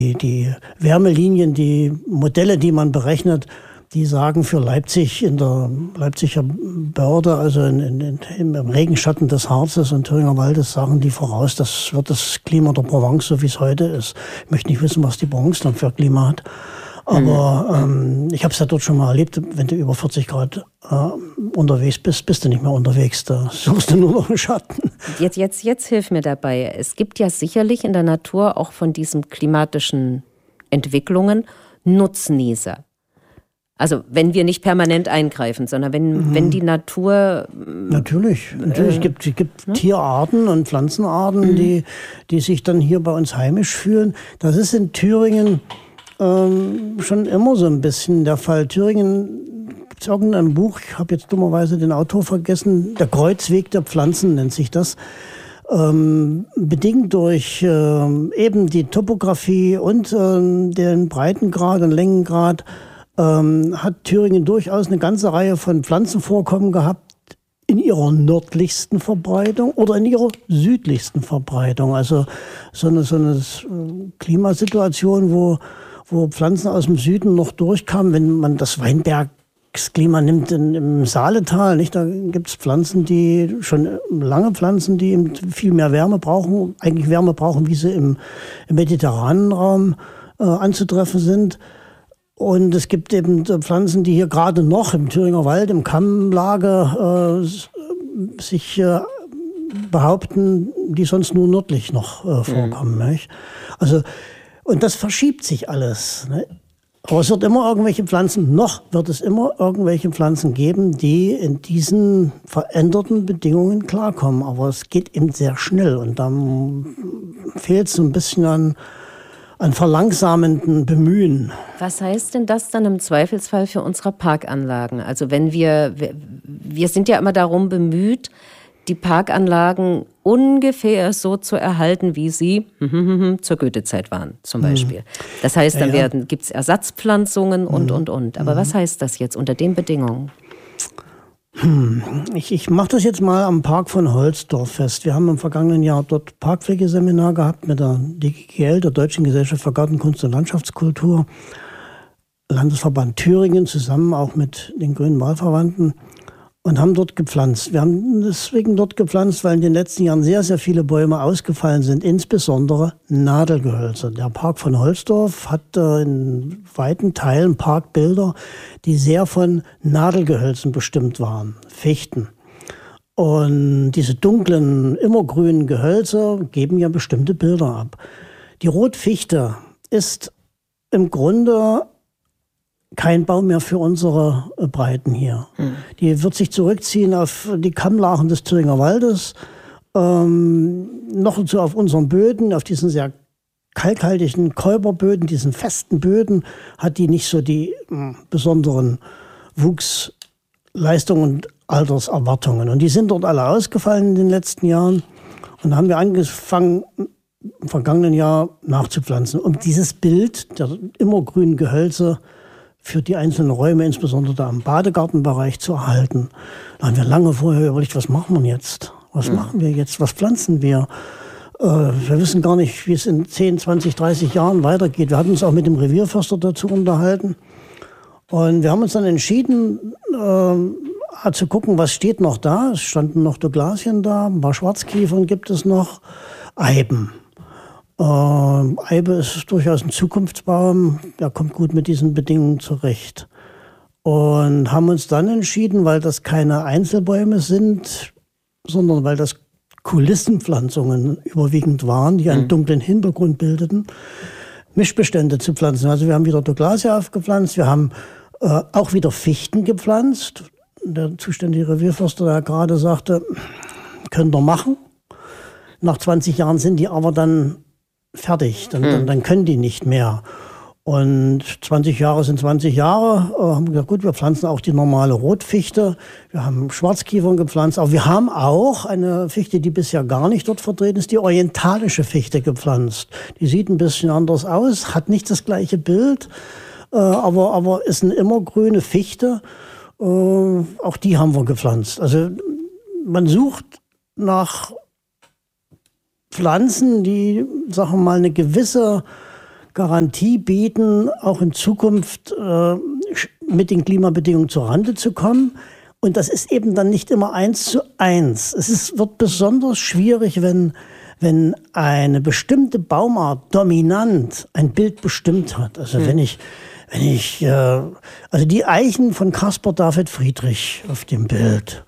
Die Wärmelinien, die Modelle, die man berechnet, die sagen für Leipzig in der Leipziger Börde, also im Regenschatten des Harzes und Thüringer Waldes, sagen die voraus, das wird das Klima der Provence, so wie es heute ist. Ich möchte nicht wissen, was die Provence dann für Klima hat. Aber ich habe es ja dort schon mal erlebt, wenn du über 40 Grad unterwegs bist du nicht mehr unterwegs, da suchst du nur noch einen Schatten. Jetzt hilf mir dabei. Es gibt ja sicherlich in der Natur auch von diesen klimatischen Entwicklungen Nutznießer. Also wenn wir nicht permanent eingreifen, sondern wenn die Natur... Natürlich. Es gibt Tierarten und Pflanzenarten, die sich dann hier bei uns heimisch fühlen. Das ist in Thüringen schon immer so ein bisschen der Fall. Thüringen, gibt es irgendein Buch, ich habe jetzt dummerweise den Autor vergessen, der Kreuzweg der Pflanzen nennt sich das. Bedingt durch eben die Topografie und den Breitengrad und Längengrad hat Thüringen durchaus eine ganze Reihe von Pflanzenvorkommen gehabt in ihrer nördlichsten Verbreitung oder in ihrer südlichsten Verbreitung. Also so eine Klimasituation, wo Pflanzen aus dem Süden noch durchkamen, wenn man das Weinbergsklima nimmt im Saaletal, nicht? Da gibt es Pflanzen, die schon lange Pflanzen, die eben viel mehr Wärme brauchen, eigentlich Wärme brauchen, wie sie im mediterranen Raum anzutreffen sind. Und es gibt eben Pflanzen, die hier gerade noch im Thüringer Wald, im Kammlager sich behaupten, die sonst nur nördlich noch vorkommen. Nicht? Also, und das verschiebt sich alles. Ne? Aber es wird immer irgendwelche Pflanzen geben, die in diesen veränderten Bedingungen klarkommen. Aber es geht eben sehr schnell und dann fehlt es so ein bisschen an verlangsamenden Bemühen. Was heißt denn das dann im Zweifelsfall für unsere Parkanlagen? Also wenn wir sind ja immer darum bemüht, die Parkanlagen ungefähr so zu erhalten, wie sie zur Goethezeit waren, zum Beispiel. Das heißt, dann gibt es Ersatzpflanzungen und. Aber was heißt das jetzt unter den Bedingungen? Ich mache das jetzt mal am Park von Holzdorf fest. Wir haben im vergangenen Jahr dort Parkpflegeseminar gehabt mit der DGGL, der Deutschen Gesellschaft für Gartenkunst und Landschaftskultur, Landesverband Thüringen, zusammen auch mit den Grünen Wahlverwandten und haben dort gepflanzt. Wir haben deswegen dort gepflanzt, weil in den letzten Jahren sehr, sehr viele Bäume ausgefallen sind, insbesondere Nadelgehölze. Der Park von Holzdorf hat in weiten Teilen Parkbilder, die sehr von Nadelgehölzen bestimmt waren, Fichten. Und diese dunklen, immergrünen Gehölze geben ja bestimmte Bilder ab. Die Rotfichte ist im Grunde kein Baum mehr für unsere Breiten hier. Die wird sich zurückziehen auf die Kammlachen des Thüringer Waldes, noch so auf unseren Böden, auf diesen sehr kalkhaltigen Keuperböden, diesen festen Böden, hat die nicht so die besonderen Wuchsleistungen und Alterserwartungen. Und die sind dort alle ausgefallen in den letzten Jahren. Und da haben wir angefangen, im vergangenen Jahr nachzupflanzen, um dieses Bild der immergrünen Gehölze für die einzelnen Räume, insbesondere da im Badegartenbereich, zu erhalten. Da haben wir lange vorher überlegt, was machen wir jetzt? Was machen wir jetzt? Was pflanzen wir? Wir wissen gar nicht, wie es in 10, 20, 30 Jahren weitergeht. Wir hatten uns auch mit dem Revierförster dazu unterhalten. Und wir haben uns dann entschieden, zu gucken, was steht noch da. Es standen noch Douglasien da, ein paar Schwarzkiefern gibt es noch, Eiben. Eibe ist durchaus ein Zukunftsbaum, der kommt gut mit diesen Bedingungen zurecht. Und haben uns dann entschieden, weil das keine Einzelbäume sind, sondern weil das Kulissenpflanzungen überwiegend waren, die einen dunklen Hintergrund bildeten, Mischbestände zu pflanzen. Also wir haben wieder Douglasia aufgepflanzt, wir haben auch wieder Fichten gepflanzt. Der zuständige Revierförster, der gerade sagte, können wir machen. Nach 20 Jahren sind die aber dann fertig, dann können die nicht mehr. Und 20 Jahre sind 20 Jahre. Haben wir gesagt, gut, wir pflanzen auch die normale Rotfichte. Wir haben Schwarzkiefern gepflanzt. Aber wir haben auch eine Fichte, die bisher gar nicht dort vertreten ist, die orientalische Fichte gepflanzt. Die sieht ein bisschen anders aus, hat nicht das gleiche Bild, aber ist eine immergrüne Fichte. Auch die haben wir gepflanzt. Also man sucht nach Pflanzen, die, sagen wir mal, eine gewisse Garantie bieten, auch in Zukunft mit den Klimabedingungen zur Rande zu kommen. Und das ist eben dann nicht immer 1:1. Wird besonders schwierig, wenn eine bestimmte Baumart dominant ein Bild bestimmt hat. Also also die Eichen von Caspar David Friedrich auf dem Bild,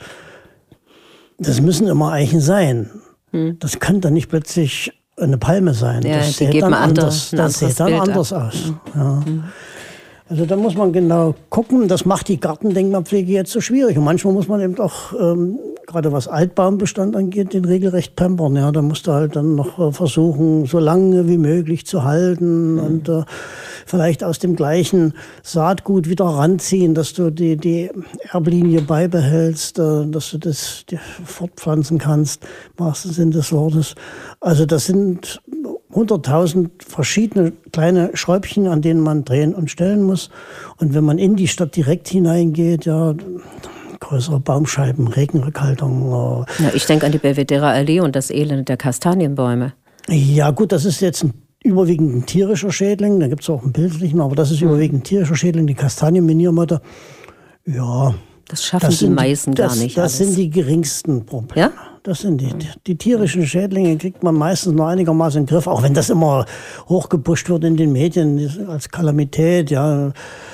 das müssen immer Eichen sein. Das kann dann nicht plötzlich eine Palme sein. Ja, das sähe dann anders aus. Ja. Also da muss man genau gucken. Das macht die Gartendenkmalpflege jetzt so schwierig. Und manchmal muss man eben auch, gerade was Altbaumbestand angeht, den regelrecht pampern. Ja, da musst du halt dann noch versuchen, so lange wie möglich zu halten und vielleicht aus dem gleichen Saatgut wieder ranziehen, dass du die Erblinie beibehältst, dass du das fortpflanzen kannst, im wahrsten Sinne des Wortes. Also das sind 100.000 verschiedene kleine Schräubchen, an denen man drehen und stellen muss. Und wenn man in die Stadt direkt hineingeht, ja, größere Baumscheiben, Regenrückhaltung. Ich denke an die Belvedere Allee und das Elend der Kastanienbäume. Ja gut, das ist jetzt überwiegend ein tierischer Schädling. Da gibt es auch einen bildlichen, aber das ist überwiegend ein tierischer Schädling. Die Kastanienminiermotte, ja. Das schaffen die meisten gar nicht. Das sind die geringsten Probleme. Ja? Das sind die tierischen Schädlinge, kriegt man meistens noch einigermaßen in den Griff, auch wenn das immer hochgepusht wird in den Medien als Kalamität, ja,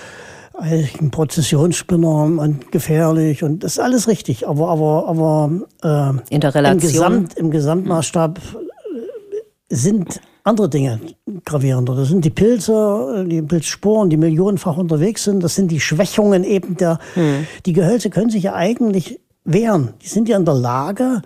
ein Prozessionsspinner und gefährlich und das ist alles richtig, aber in der Relation im Gesamtmaßstab sind andere Dinge gravierender. Das sind die Pilze, die Pilzsporen, die millionenfach unterwegs sind. Das sind die Schwächungen eben die Gehölze können sich ja eigentlich wehren. Die sind ja in der Lage,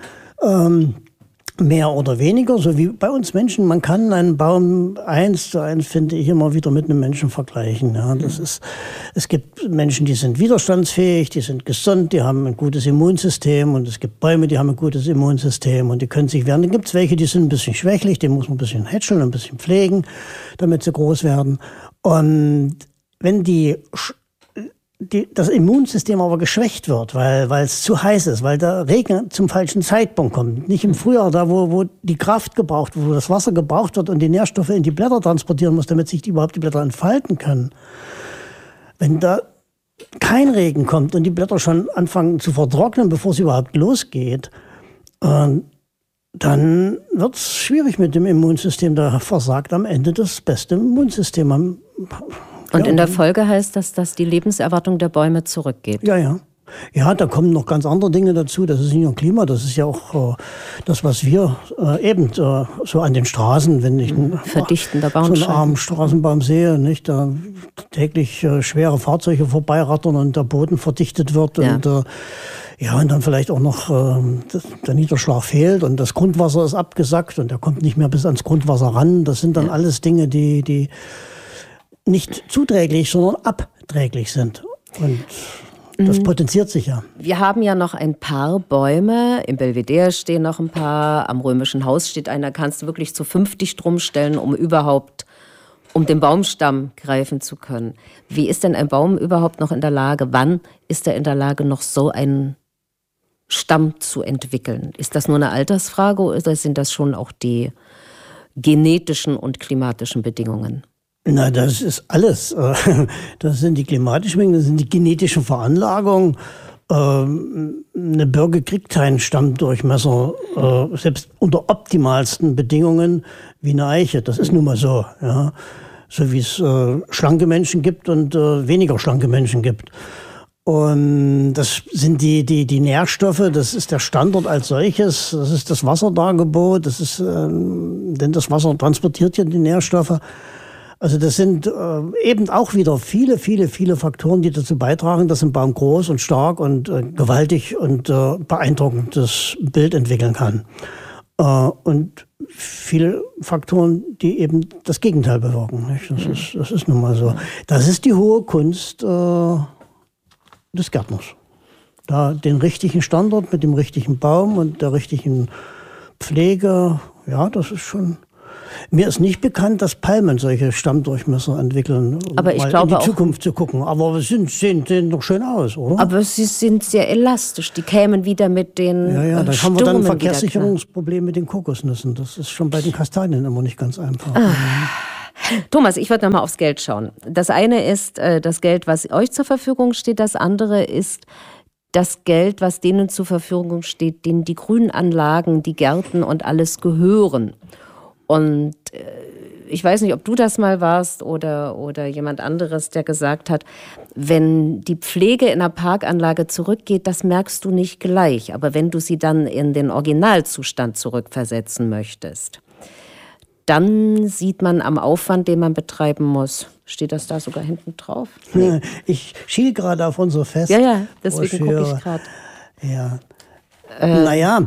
mehr oder weniger, so wie bei uns Menschen. Man kann einen Baum 1:1, finde ich, immer wieder mit einem Menschen vergleichen. Ja, es gibt Menschen, die sind widerstandsfähig, die sind gesund, die haben ein gutes Immunsystem und es gibt Bäume, die haben ein gutes Immunsystem und die können sich wehren. Dann gibt es welche, die sind ein bisschen schwächlich, die muss man ein bisschen hätscheln, ein bisschen pflegen, damit sie groß werden. Und wenn das Immunsystem aber geschwächt wird, weil es zu heiß ist, weil der Regen zum falschen Zeitpunkt kommt. Nicht im Frühjahr, da wo die Kraft gebraucht wird, wo das Wasser gebraucht wird und die Nährstoffe in die Blätter transportieren muss, damit sich überhaupt die Blätter entfalten können. Wenn da kein Regen kommt und die Blätter schon anfangen zu vertrocknen, bevor es überhaupt losgeht, dann wird es schwierig mit dem Immunsystem. Da versagt am Ende das beste Immunsystem. Und in der Folge heißt das, dass die Lebenserwartung der Bäume zurückgeht. Ja. Ja, da kommen noch ganz andere Dinge dazu. Das ist nicht nur Klima, das ist ja auch das, was wir so an den Straßen, wenn ich verdichtender so einen armen Straßenbaum sehe, nicht, da täglich schwere Fahrzeuge vorbeirattern und der Boden verdichtet wird und dann vielleicht auch noch der Niederschlag fehlt und das Grundwasser ist abgesackt und der kommt nicht mehr bis ans Grundwasser ran. Das sind dann alles Dinge, die nicht zuträglich, sondern abträglich sind. Und das potenziert sich ja. Wir haben ja noch ein paar Bäume. Im Belvedere stehen noch ein paar. Am Römischen Haus steht einer. Kannst du wirklich zu 50 drum stellen, um den Baumstamm greifen zu können. Wie ist denn ein Baum überhaupt noch in der Lage? Wann ist er in der Lage, noch so einen Stamm zu entwickeln? Ist das nur eine Altersfrage oder sind das schon auch die genetischen und klimatischen Bedingungen? Na, das ist alles. Das sind die klimatischen Bedingungen, das sind die genetischen Veranlagungen. Eine Birke kriegt keinen Stammdurchmesser, selbst unter optimalsten Bedingungen wie eine Eiche. Das ist nun mal so. Ja. So wie es schlanke Menschen gibt und weniger schlanke Menschen gibt. Und das sind die Nährstoffe, das ist der Standort als solches, das ist das Wasserdargebot, denn das Wasser transportiert ja die Nährstoffe. Also das sind eben auch wieder viele Faktoren, die dazu beitragen, dass ein Baum groß und stark und gewaltig und beeindruckendes Bild entwickeln kann. Und viele Faktoren, die eben das Gegenteil bewirken. Nicht? Das ist nun mal so. Das ist die hohe Kunst des Gärtners. Da den richtigen Standort mit dem richtigen Baum und der richtigen Pflege, ja, das ist schon... Mir ist nicht bekannt, dass Palmen solche Stammdurchmesser entwickeln, aber ich glaube in die Zukunft zu gucken. Aber sie sehen doch schön aus, oder? Aber sie sind sehr elastisch. Die kämen wieder mit den Ja, da haben wir dann ein Verkehrssicherungsproblem mit den Kokosnüssen. Das ist schon bei den Kastanien immer nicht ganz einfach. Thomas, ich würde nochmal aufs Geld schauen. Das eine ist das Geld, was euch zur Verfügung steht. Das andere ist das Geld, was denen zur Verfügung steht, denen die Grünanlagen, die Gärten und alles gehören. Und ich weiß nicht, ob du das mal warst oder jemand anderes, der gesagt hat, wenn die Pflege in einer Parkanlage zurückgeht, das merkst du nicht gleich. Aber wenn du sie dann in den Originalzustand zurückversetzen möchtest, dann sieht man am Aufwand, den man betreiben muss. Steht das da sogar hinten drauf? Nee. Ich schiele gerade auf unser Fest. Ja, deswegen gucke ich gerade. Ja. Naja,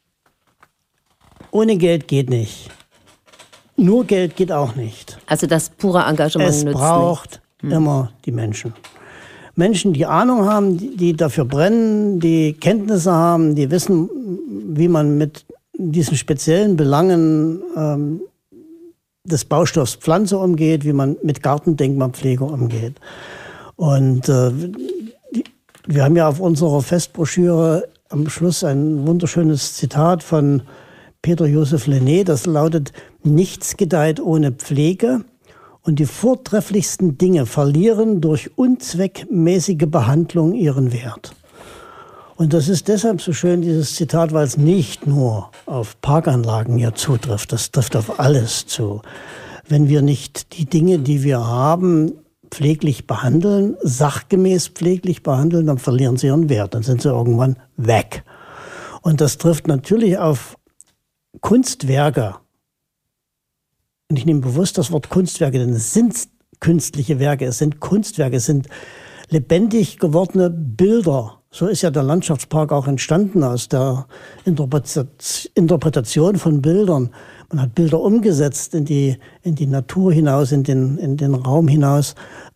ohne Geld geht nicht. Nur Geld geht auch nicht. Also das pure Engagement nützt nicht. Es braucht immer die Menschen. Menschen, die Ahnung haben, die dafür brennen, die Kenntnisse haben, die wissen, wie man mit diesen speziellen Belangen des Baustoffs Pflanze umgeht, wie man mit Gartendenkmalpflege umgeht. Und wir haben ja auf unserer Festbroschüre am Schluss ein wunderschönes Zitat von Peter Joseph Lenné, das lautet: Nichts gedeiht ohne Pflege und die vortrefflichsten Dinge verlieren durch unzweckmäßige Behandlung ihren Wert. Und das ist deshalb so schön, dieses Zitat, weil es nicht nur auf Parkanlagen hier zutrifft, das trifft auf alles zu. Wenn wir nicht die Dinge, die wir haben, pfleglich behandeln, sachgemäß pfleglich behandeln, dann verlieren sie ihren Wert, dann sind sie irgendwann weg. Und das trifft natürlich auf Kunstwerke. Und ich nehme bewusst das Wort Kunstwerke, denn es sind künstliche Werke, es sind Kunstwerke, es sind lebendig gewordene Bilder. So ist ja der Landschaftspark auch entstanden, aus der Interpretation von Bildern. Man hat Bilder umgesetzt in die Natur hinaus, in den Raum hinaus.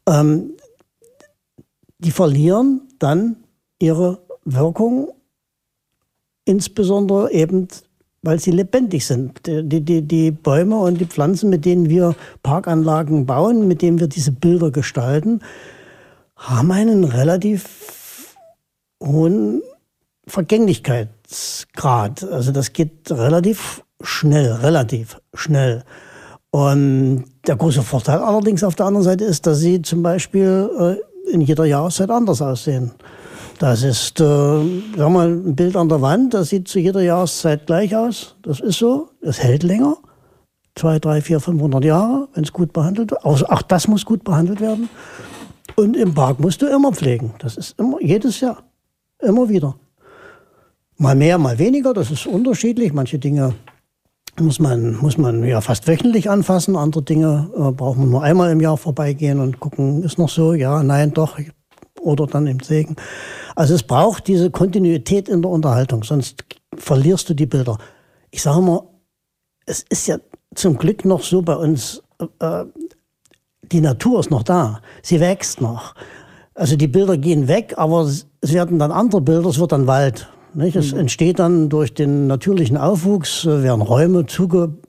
Die verlieren dann ihre Wirkung, insbesondere eben, weil sie lebendig sind. Die Bäume und die Pflanzen, mit denen wir Parkanlagen bauen, mit denen wir diese Bilder gestalten, haben einen relativ hohen Vergänglichkeitsgrad. Also das geht relativ schnell. Und der große Vorteil allerdings auf der anderen Seite ist, dass sie zum Beispiel in jeder Jahreszeit anders aussehen. Das ist, sagen wir mal, ein Bild an der Wand, das sieht zu jeder Jahreszeit gleich aus. Das ist so, es hält länger. 200, 300, 400, 500 Jahre, wenn es gut behandelt wird. Auch das muss gut behandelt werden. Und im Park musst du immer pflegen. Das ist immer, jedes Jahr. Immer wieder. Mal mehr, mal weniger, das ist unterschiedlich. Manche Dinge muss man ja fast wöchentlich anfassen. Andere Dinge braucht man nur einmal im Jahr vorbeigehen und gucken, ist noch so, ja, nein, doch, oder dann im Segen. Also es braucht diese Kontinuität in der Unterhaltung, sonst verlierst du die Bilder. Ich sage mal, es ist ja zum Glück noch so bei uns, die Natur ist noch da, sie wächst noch. Also die Bilder gehen weg, aber es werden dann andere Bilder, es wird dann Wald. Nicht? Es entsteht dann durch den natürlichen Aufwuchs, werden Räume zugestellt,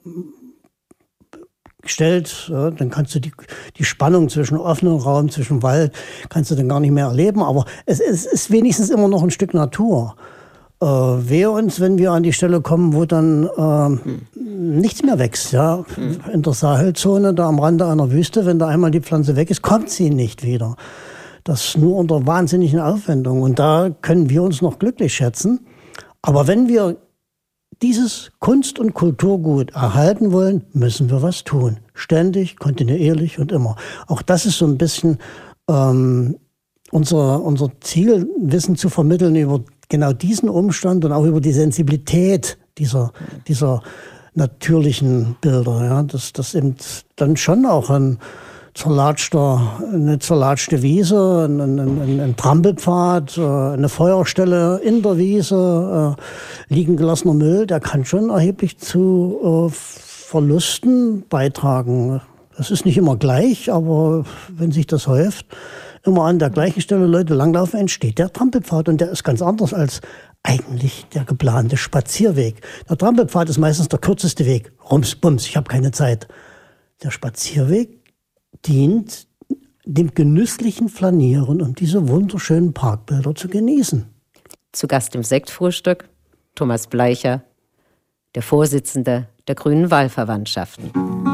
ja, dann kannst du die Spannung zwischen offenem Raum, zwischen Wald, kannst du dann gar nicht mehr erleben, aber es ist wenigstens immer noch ein Stück Natur. Wehe uns, wenn wir an die Stelle kommen, wo dann nichts mehr wächst. Ja? In der Sahelzone, da am Rande einer Wüste, wenn da einmal die Pflanze weg ist, kommt sie nicht wieder. Das nur unter wahnsinnigen Aufwendungen. Und da können wir uns noch glücklich schätzen. Aber wenn wir dieses Kunst- und Kulturgut erhalten wollen, müssen wir was tun. Ständig, kontinuierlich und immer. Auch das ist so ein bisschen unser Ziel, Wissen zu vermitteln über genau diesen Umstand und auch über die Sensibilität dieser natürlichen Bilder. Ja, dass eben dann schon auch eine zerlatschte Wiese, ein Trampelpfad, eine Feuerstelle in der Wiese, liegen gelassener Müll, der kann schon erheblich zu Verlusten beitragen. Das ist nicht immer gleich, aber wenn sich das häuft, immer an der gleichen Stelle Leute langlaufen, entsteht der Trampelpfad. Und der ist ganz anders als eigentlich der geplante Spazierweg. Der Trampelpfad ist meistens der kürzeste Weg. Rums, bums, ich habe keine Zeit. Der Spazierweg dient dem genüsslichen Flanieren, um diese wunderschönen Parkbilder zu genießen. Zu Gast im Sektfrühstück Thomas Bleicher, der Vorsitzende der Grünen Wahlverwandtschaften.